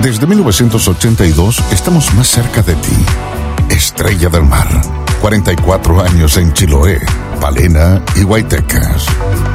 Desde 1982 estamos más cerca de ti. Estrella del Mar. 44 años en Chiloé, Palena y Guaytecas.